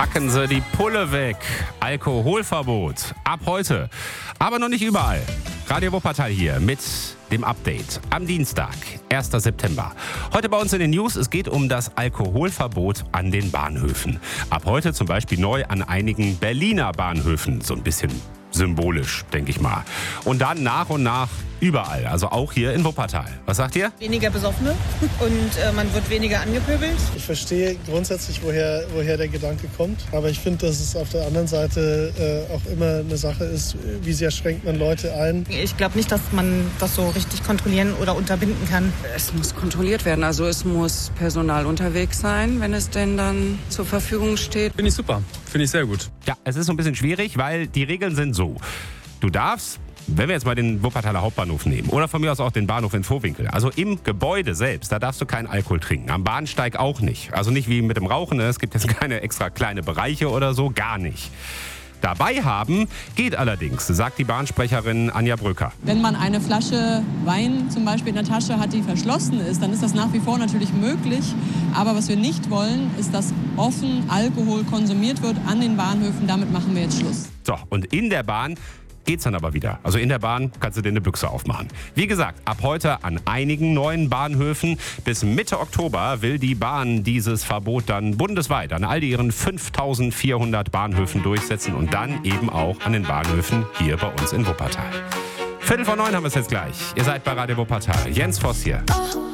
Packen Sie die Pulle weg. Alkoholverbot. Ab heute. Aber noch nicht überall. Radio Wuppertal hier mit dem Update am Dienstag, 1. September. Heute bei uns in den News, es geht um das Alkoholverbot an den Bahnhöfen. Ab heute zum Beispiel neu an einigen Berliner Bahnhöfen. So ein bisschen symbolisch, denke ich mal. Und dann nach und nach überall, also auch hier in Wuppertal. Was sagt ihr? Weniger Besoffene und man wird weniger angepöbelt. Ich verstehe grundsätzlich, woher der Gedanke kommt. Aber ich finde, dass es auf der anderen Seite auch immer eine Sache ist, wie sehr schränkt man Leute ein. Ich glaube nicht, dass man das so richtig kontrollieren oder unterbinden kann. Es muss kontrolliert werden. Also es muss Personal unterwegs sein, wenn es denn dann zur Verfügung steht. Finde ich super. Finde ich sehr gut. Ja, es ist so ein bisschen schwierig, weil die Regeln sind so. Du darfst, wenn wir jetzt mal den Wuppertaler Hauptbahnhof nehmen oder von mir aus auch den Bahnhof in Vohwinkel, also im Gebäude selbst, da darfst du keinen Alkohol trinken. Am Bahnsteig auch nicht. Also nicht wie mit dem Rauchen, ne? Es gibt jetzt keine extra kleine Bereiche oder so, gar nicht. Dabei haben geht allerdings, sagt die Bahnsprecherin Anja Bröker. Wenn man eine Flasche Wein zum Beispiel in der Tasche hat, die verschlossen ist, dann ist das nach wie vor natürlich möglich. Aber was wir nicht wollen, ist, dass offen Alkohol konsumiert wird an den Bahnhöfen. Damit machen wir jetzt Schluss. So, und in der Bahn geht's dann aber wieder. Also in der Bahn kannst du dir eine Büchse aufmachen. Wie gesagt, ab heute an einigen neuen Bahnhöfen. Bis Mitte Oktober will die Bahn dieses Verbot dann bundesweit an all ihren 5.400 Bahnhöfen durchsetzen und dann eben auch an den Bahnhöfen hier bei uns in Wuppertal. 8:45 haben wir es jetzt gleich. Ihr seid bei Radio Wuppertal. Jens Voss hier.